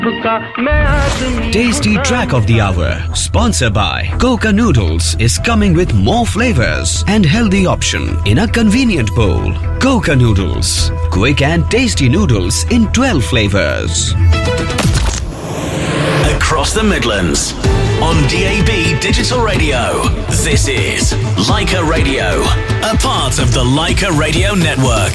Tasty Track of the Hour, sponsored by Coca Noodles, is coming with more flavors and healthy option in a convenient bowl. Coca Noodles, quick and tasty noodles in 12 flavors. Across the Midlands, on DAB Digital Radio, this is Leica Radio, a part of the Leica Radio Network.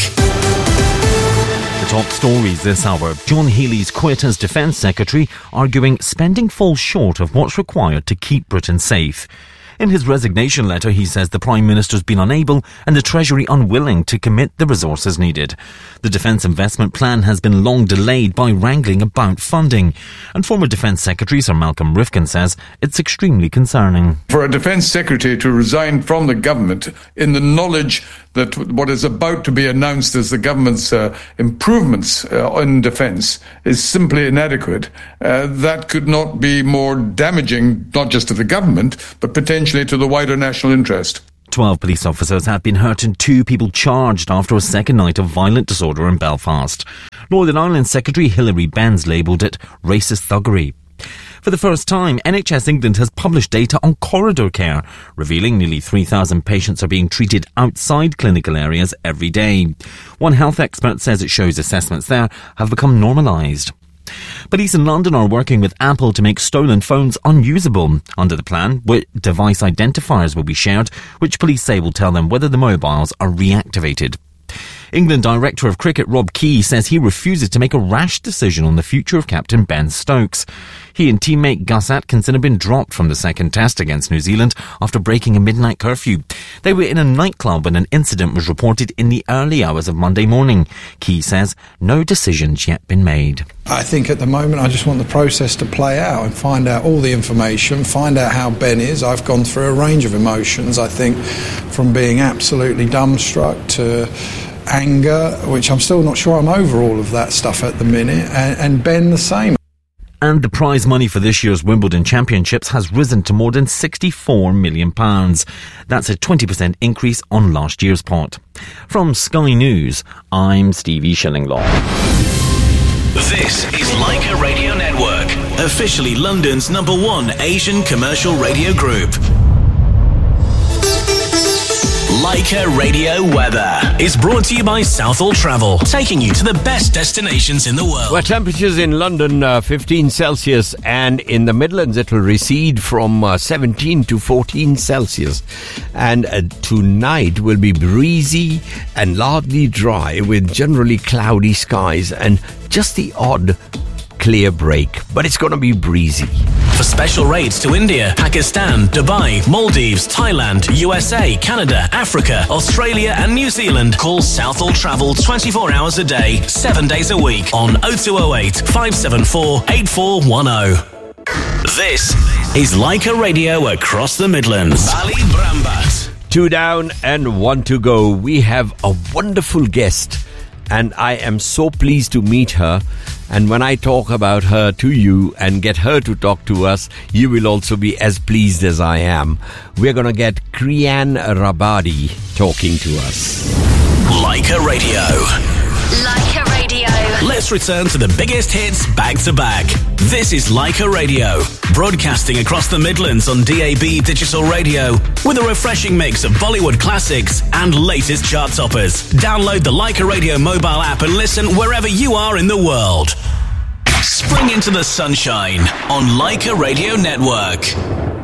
Top stories this hour. John Healey's quit as Defence Secretary, arguing spending falls short of what's required to keep Britain safe. In his resignation letter, he says the Prime Minister's been unable and the Treasury unwilling to commit the resources needed. The Defence Investment Plan has been long delayed by wrangling about funding. And former Defence Secretary Sir Malcolm Rifkin says it's extremely concerning. For a Defence Secretary to resign from the government in the knowledge that what is about to be announced as the government's improvements in defence is simply inadequate, that could not be more damaging, not just to the government, but potentially to the wider national interest. 12 police officers have been hurt and 2 people charged after a second night of violent disorder in Belfast. Northern Ireland Secretary Hilary Benz labelled it racist thuggery. For the first time, NHS England has published data on corridor care, revealing nearly 3,000 patients are being treated outside clinical areas every day. One health expert says it shows assessments there have become normalised. Police in London are working with Apple to make stolen phones unusable. Under the plan, device identifiers will be shared, which police say will tell them whether the mobiles are reactivated. England Director of Cricket Rob Key says he refuses to make a rash decision on the future of captain Ben Stokes. He and teammate Gus Atkinson have been dropped from the second test against New Zealand after breaking a midnight curfew. They were in a nightclub when an incident was reported in the early hours of Monday morning. Key says no decision's yet been made. I think at the moment I just want the process to play out and find out all the information, find out how Ben is. I've gone through a range of emotions, I think, from being absolutely dumbstruck to anger, which I'm still not sure I'm over all of that stuff at the minute, and Ben the same. And the prize money for this year's Wimbledon Championships has risen to more than £64 million. That's a 20% increase on last year's pot. From Sky News, I'm Stevie Shillinglaw. This is Leica Radio Network, officially London's #1 Asian commercial radio group. Leica Radio Weather is brought to you by Southall Travel, taking you to the best destinations in the world. Well, temperatures in London, 15 Celsius, and in the Midlands it will recede from 17 to 14 Celsius. And tonight will be breezy and largely dry with generally cloudy skies and just the odd clear break, but it's going to be breezy. For special rates to India, Pakistan, Dubai, Maldives, Thailand, USA, Canada, Africa, Australia and New Zealand, call Southall Travel 24 hours a day, 7 days a week on 0208 574 8410. This is Leica Radio across the Midlands. Bali Brambat. 2 down and 1 to go. We have a wonderful guest and I am so pleased to meet her. And when I talk about her to you and get her to talk to us, you will also be as pleased as I am. We're going to get Kriyan Rabadi talking to us. Leica Radio. Leica Radio. Let's return to the biggest hits back to back. This is Leica Radio, broadcasting across the Midlands on DAB Digital Radio with a refreshing mix of Bollywood classics and latest chart toppers. Download the Leica Radio mobile app and listen wherever you are in the world. Spring into the sunshine on Leica Radio Network.